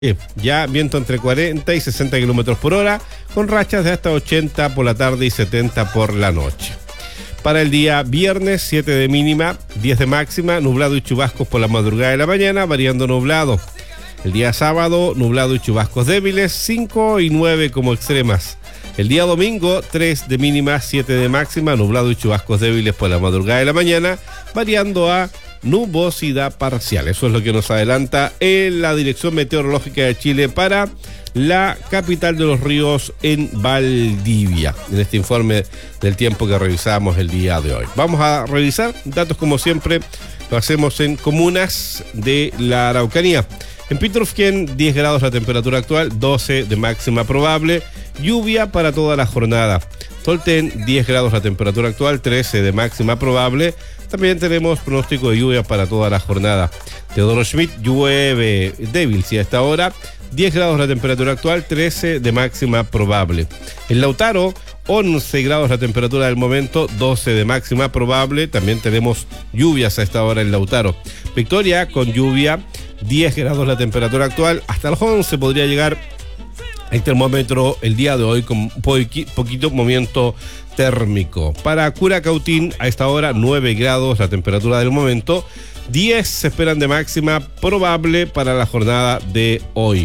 Ya viento entre 40 y 60 kilómetros por hora, con rachas de hasta 80 por la tarde y 70 por la noche. Para el día viernes, 7 de mínima, 10 de máxima, nublado y chubascos por la madrugada de la mañana, variando nublado. El día sábado, nublado y chubascos débiles, 5 y 9 como extremas. El día domingo, 3 de mínima, 7 de máxima, nublado y chubascos débiles por la madrugada de la mañana, variando a nubosidad parcial. Eso es lo que nos adelanta en la Dirección Meteorológica de Chile para la capital de los ríos en Valdivia, en este informe del tiempo que revisamos el día de hoy. Vamos a revisar datos como siempre, lo hacemos en comunas de la Araucanía. En Pitrufquén, 10 grados la temperatura actual, 12 de máxima probable, lluvia para toda la jornada. Tolten, 10 grados la temperatura actual, 13 de máxima probable. También tenemos pronóstico de lluvia para toda la jornada. Teodoro Schmidt, llueve débil, si a esta hora, 10 grados la temperatura actual, 13 de máxima probable. En Lautaro, 11 grados la temperatura del momento, 12 de máxima probable. También tenemos lluvias a esta hora en Lautaro. Victoria, con lluvia, 10 grados la temperatura actual, hasta los 11 podría llegar el termómetro el día de hoy con un poquito movimiento térmico. Para Curacautín, a esta hora 9 grados la temperatura del momento, 10 se esperan de máxima probable para la jornada de hoy.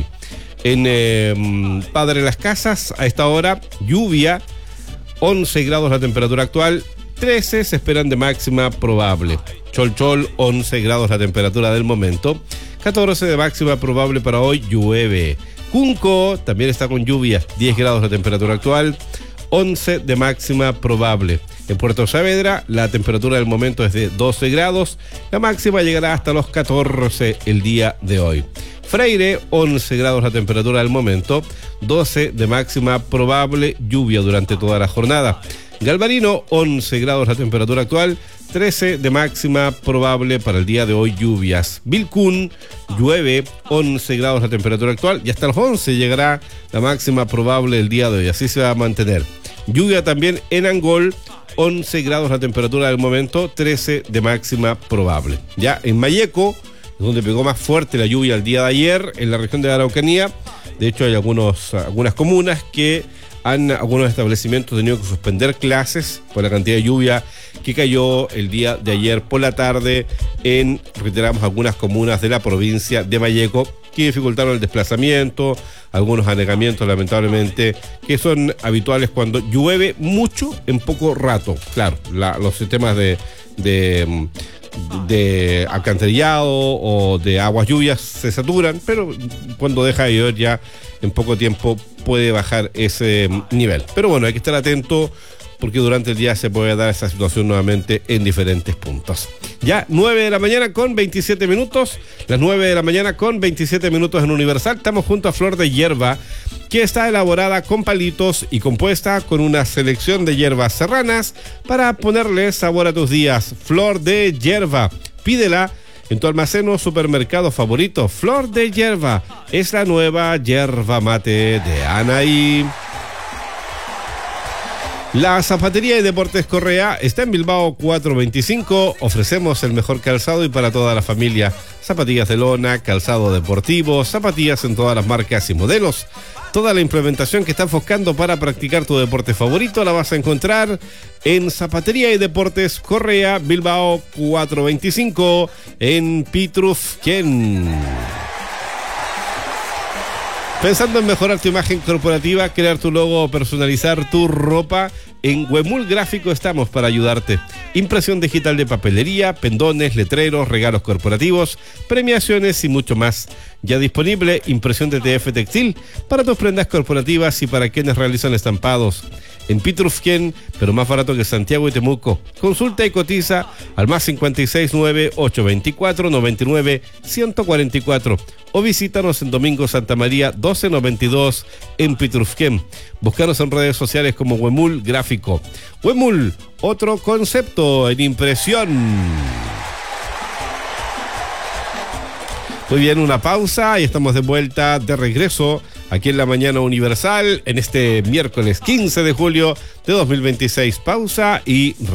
En Padre Las Casas, a esta hora lluvia, 11 grados la temperatura actual, 13 se esperan de máxima probable. Cholchol, 11 grados la temperatura del momento, 14 de máxima probable para hoy, llueve. Cunco también está con lluvia, 10 grados la temperatura actual, 11 de máxima probable. En Puerto Saavedra, la temperatura del momento es de 12 grados, la máxima llegará hasta los 14 el día de hoy. Freire, 11 grados la temperatura del momento, 12 de máxima probable, lluvia durante toda la jornada. Galvarino, 11 grados la temperatura actual, 13 de máxima probable para el día de hoy, lluvias. Vilcún, llueve, 11 grados la temperatura actual y hasta los 11 llegará la máxima probable el día de hoy, así se va a mantener. Lluvia también en Angol, 11 grados la temperatura del momento, 13 de máxima probable. Ya en Mayeco, donde pegó más fuerte la lluvia el día de ayer, en la región de la Araucanía, de hecho hay algunas comunas que algunos establecimientos han tenido que suspender clases por la cantidad de lluvia que cayó el día de ayer por la tarde en, reiteramos, algunas comunas de la provincia de Mayeco, que dificultaron el desplazamiento, algunos anegamientos lamentablemente, que son habituales cuando llueve mucho en poco rato. Claro, los sistemas de alcantarillado o de aguas lluvias se saturan, pero cuando deja de llover ya en poco tiempo puede bajar ese nivel. Pero bueno, hay que estar atento porque durante el día se puede dar esa situación nuevamente en diferentes puntos. Ya 9 de la mañana con 27 minutos, las 9 de la mañana con 27 minutos en Universal. Estamos junto a Flor de Hierba, que está elaborada con palitos y compuesta con una selección de hierbas serranas para ponerle sabor a tus días. Flor de Hierba, pídela en tu almacén o supermercado favorito. Flor de Hierba es la nueva yerba mate de Anaí. La Zapatería y Deportes Correa está en Bilbao 425. Ofrecemos el mejor calzado y para toda la familia. Zapatillas de lona, calzado deportivo, zapatillas en todas las marcas y modelos. Toda la implementación que estás buscando para practicar tu deporte favorito la vas a encontrar en Zapatería y Deportes Correa, Bilbao 425, en Pitrufquén. Pensando en mejorar tu imagen corporativa, crear tu logo o personalizar tu ropa, en Huemul Gráfico estamos para ayudarte. Impresión digital de papelería, pendones, letreros, regalos corporativos, premiaciones y mucho más. Ya disponible impresión de TF Textil para tus prendas corporativas y para quienes realizan estampados. En Pitrufquén, pero más barato que Santiago y Temuco. Consulta y cotiza al más 569-824-99-144 o visítanos en Domingo Santa María 1292 en Pitrufquén. Búscanos en redes sociales como Huemul Gráfico. Huemul, otro concepto en impresión. Muy bien, una pausa y estamos de vuelta, de regreso aquí en la Mañana Universal en este miércoles 15 de julio de 2026. Pausa y